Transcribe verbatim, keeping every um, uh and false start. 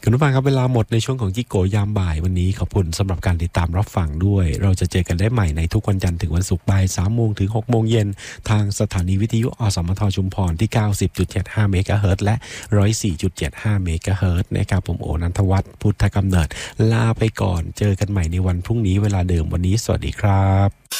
คุณผู้ฟังครับเวลาหมดในช่วงของจิโกยามบ่ายวันนี้ขอบคุณสำหรับการติดตามรับฟังด้วยเราจะเจอกันได้ใหม่ในทุกวันจันทร์ถึงวันศุกร์บ่ายสามโมงถึงหกโมงเย็นทางสถานีวิทยุอสมทชุมพรที่ เก้าสิบจุดเจ็ดห้า เมกะเฮิรตซ์และ หนึ่งร้อยสี่จุดเจ็ดห้า เมกะเฮิรตซ์นะครับผมโอนันทวัฒน์พุทธกำเนิดลาไปก่อนเจอกันใหม่ในวันพรุ่งนี้เวลาเดิมวันนี้สวัสดีครับ